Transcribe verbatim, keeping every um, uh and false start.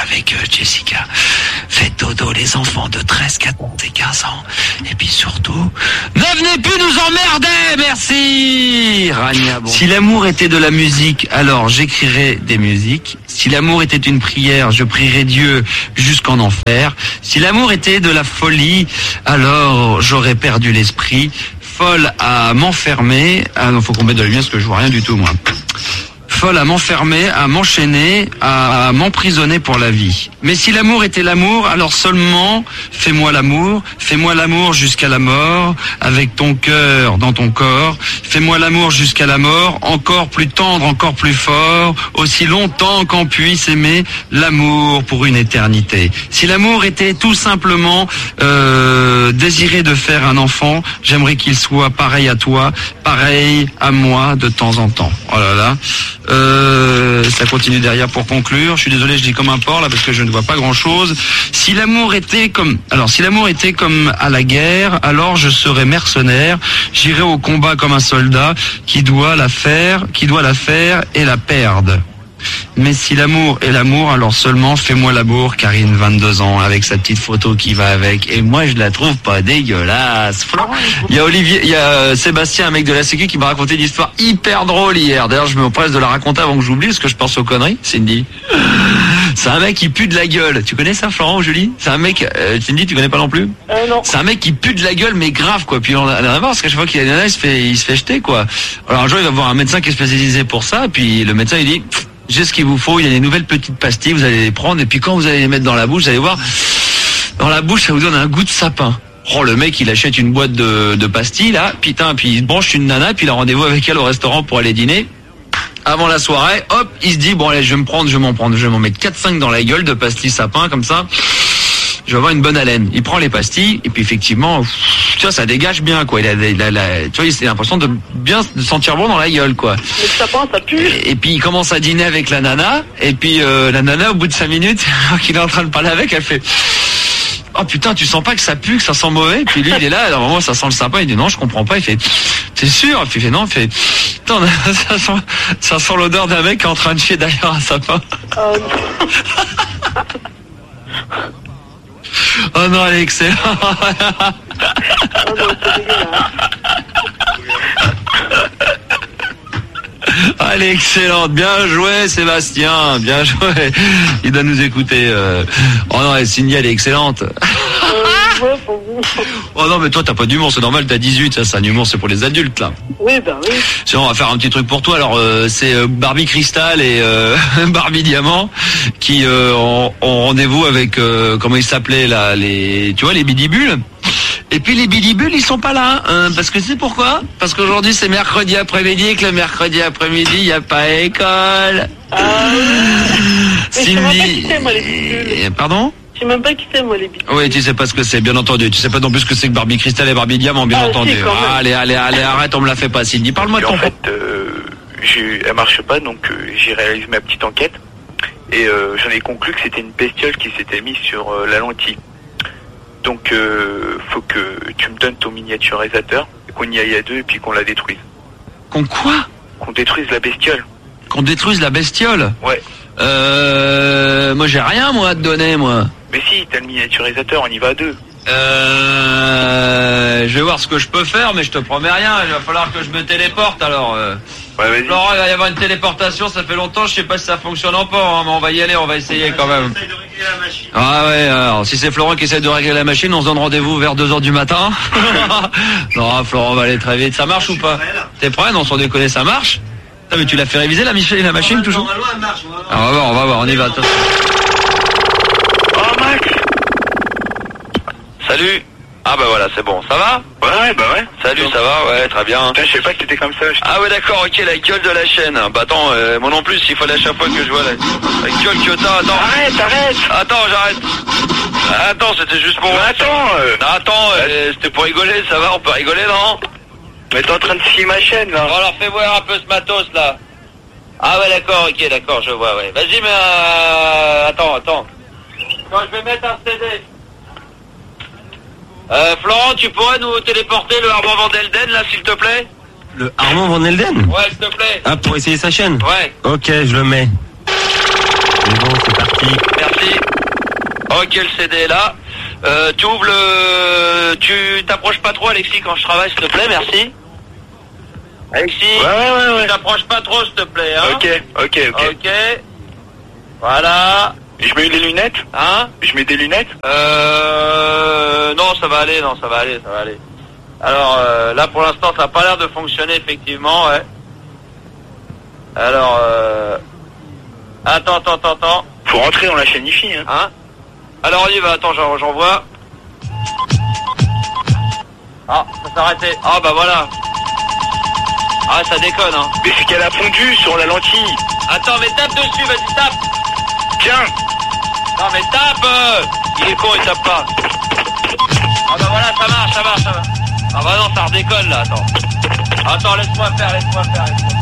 avec euh, Jessica. Faites dodo les enfants de treize, quatorze et quinze ans. Et puis surtout, ne venez plus nous emmerder, merci Rania. Bon. Si l'amour était de la musique, alors j'écrirais des musiques. Si l'amour était une prière, je prierais Dieu jusqu'en enfer. Si l'amour était de la folie, alors j'aurais perdu l'esprit. Folle à m'enfermer. Ah non, faut qu'on mette de la lumière parce que je vois rien du tout, moi. Folle à m'enfermer, à m'enchaîner, à m'emprisonner pour la vie. Mais si l'amour était l'amour, alors seulement fais-moi l'amour, fais-moi l'amour jusqu'à la mort, avec ton cœur dans ton corps. Fais-moi l'amour jusqu'à la mort, encore plus tendre, encore plus fort, aussi longtemps qu'on puisse aimer l'amour pour une éternité. Si l'amour était tout simplement euh, désirer de faire un enfant, j'aimerais qu'il soit pareil à toi, pareil à moi de temps en temps. Oh là là. Euh, ça continue derrière pour conclure. Je suis désolé, je dis comme un porc là parce que je ne vois pas grand chose. Si l'amour était comme, alors si l'amour était comme à la guerre, alors je serais mercenaire. J'irais au combat comme un soldat qui doit la faire, qui doit la faire et la perdre. Mais si l'amour est l'amour, alors seulement fais-moi l'amour, Karine, vingt-deux ans, avec sa petite photo qui va avec. Et moi, je la trouve pas dégueulasse. Il y a Olivier, il y a Sébastien, un mec de la Sécu, qui m'a raconté une histoire hyper drôle hier. D'ailleurs, je me presse de la raconter avant que j'oublie, parce que je pense aux conneries. Cindy. C'est un mec qui pue de la gueule. Tu connais ça, Florent ou Julie? C'est un mec, euh, Cindy, tu connais pas non plus? Euh, non. C'est un mec qui pue de la gueule, mais grave, quoi. Puis on a marre, parce qu'à chaque fois qu'il y a une nana, il se fait, il se fait jeter, quoi. Alors un jour, il va voir un médecin qui est spécialisé pour ça, puis le médecin, il dit, j'ai ce qu'il vous faut, il y a des nouvelles petites pastilles, vous allez les prendre, et puis quand vous allez les mettre dans la bouche, vous allez voir, dans la bouche, ça vous donne un goût de sapin. Oh, le mec, il achète une boîte de, de pastilles, là, putain, puis il branche une nana, puis il a rendez-vous avec elle au restaurant pour aller dîner. Avant la soirée, hop, il se dit, bon, allez, je vais me prendre, je vais m'en prendre, je vais m'en mettre quatre cinq dans la gueule de pastilles sapin, comme ça, je vais avoir une bonne haleine. Il prend les pastilles, et puis effectivement, pff, tu vois, ça dégage bien, quoi. Il a, il a, il a, tu vois, il a l'impression de bien de sentir bon dans la gueule, quoi. Le sapin, ça pue. Et, et puis il commence à dîner avec la nana, et puis euh, la nana, au bout de cinq minutes, qu'il est en train de parler avec, elle fait, oh putain, tu sens pas que ça pue, que ça sent mauvais? Et puis lui, il est là, à un moment, ça sent le sapin, il dit non, je comprends pas. Il fait, t'es sûr? Et puis il fait non, il fait, putain, ça sent, ça sent l'odeur d'un mec qui est en train de chier derrière un sapin. Oh, oh non, elle est excellente. oh non, c'est dégueulasse. Ah, elle est excellente, bien joué Sébastien, bien joué. Il doit nous écouter. Euh... Oh non, Cindy, elle est excellente. Euh, ouais, pour vous. Oh non, mais toi t'as pas d'humour, c'est normal, t'as dix-huit, ça c'est un humour, c'est pour les adultes là. Oui, bah oui. Sinon on va faire un petit truc pour toi. Alors euh, c'est euh, Barbie Cristal et euh, Barbie Diamant qui euh, ont, ont rendez-vous avec euh, comment ils s'appelaient là, les, tu vois, les bidibules. Et puis les bidibules, ils sont pas là, hein, parce que c'est pourquoi? Parce qu'aujourd'hui c'est mercredi après-midi et que le mercredi après-midi il y a pas école. Ah oui. Cindy. Mais je sais même pas qui c'est, moi, les bidibules. Pardon? Je sais même pas qui c'est, moi, les bidibules. Oui, tu sais pas ce que c'est, bien entendu. Tu sais pas non plus ce que c'est que Barbie Cristal et Barbie Diamant, bien Ah, entendu. si, quand même. Allez, allez, allez, arrête, on me la fait pas, Cindy. Parle-moi de Et ton... en fait, euh, j'ai- elle marche pas, donc euh, j'ai réalisé ma petite enquête. Et euh, j'en ai conclu que c'était une bestiole qui s'était mise sur euh, la lentille. Donc, euh, faut que tu me donnes ton miniaturisateur, qu'on y aille à deux et puis qu'on la détruise. Qu'on quoi? Qu'on détruise la bestiole. Qu'on détruise la bestiole? Ouais. Euh... Moi, j'ai rien, moi, à te donner, moi. Mais si, t'as le miniaturisateur, on y va à deux. Euh... Je vais voir ce que je peux faire, mais je te promets rien. Il va falloir que je me téléporte, alors... Euh... Ouais, vas-y. Laurent, il va y avoir une téléportation, ça fait longtemps, je sais pas si ça fonctionne encore, hein, mais on va y aller, on va essayer quand même. Ah ouais, alors si c'est Florent qui essaie de régler la machine, on se donne rendez-vous vers deux heures du matin. Non, Florent va aller très vite. Ça marche ou pas? T'es prêt? Non, sans déconner, ça marche? Ah, mais tu l'as fait réviser la, la machine toujours? Ah, on va voir, on va voir, on y va. Attention. Oh, Max! Salut. Ah bah voilà, c'est bon, ça va? Ouais, bah ouais. Salut, ça va? Ouais, très bien. Putain, je sais pas que t'étais comme ça. Je... Ah ouais, d'accord, ok, la gueule de la chaîne. Bah attends, euh, moi non plus, il fallait à chaque fois que je vois la, la gueule que t'as. Attends. Arrête, arrête! Attends, j'arrête. Attends, c'était juste pour... Mais attends euh... Non, attends, euh, c'était pour rigoler, ça va? On peut rigoler, non? Mais t'es en train de scier ma chaîne, là. Bon, alors fais voir un peu ce matos, là. Ah ouais, d'accord, ok, d'accord, je vois, ouais. Vas-y, mais... Euh, attends, attends. Quand je vais mettre un C D... Euh, Florent, tu pourrais nous téléporter le Armand Van Delden, là, s'il te plaît? Le Armand Van Elden? Ouais, s'il te plaît. Ah, pour essayer sa chaîne? Ouais. Ok, je le mets. C'est bon, c'est parti. Merci. merci. Ok, le C D est là. Euh, tu ouvres le... Tu t'approches pas trop, Alexis, quand je travaille, s'il te plaît, merci. Alexis, Ouais, ouais, ouais, ouais. tu t'approches pas trop, s'il te plaît, hein. Ok, ok, ok. Ok. Voilà. Je mets des lunettes? Hein? Je mets des lunettes? Euh... Non, ça va aller, non, ça va aller, ça va aller. Alors, euh, là, pour l'instant, ça n'a pas l'air de fonctionner, effectivement, ouais. Alors, euh... Attends, attends, attends, attends. Faut rentrer dans la chaîne I-Fi, hein. Hein? Alors, on y va, attends, j'en, j'en vois. Ah, ça s'est arrêté. Ah, bah voilà. Ah, ça déconne, hein. Mais c'est qu'elle a fondu sur la lentille. Attends, mais tape dessus, vas-y, tape. Tiens. Non, mais tape euh. Il est con, il tape pas. Ah, bah voilà, ça marche, ça marche, ça marche. Ah, bah non, ça redécolle, là, attends. Attends, laisse-moi faire, laisse-moi faire, laisse-moi faire.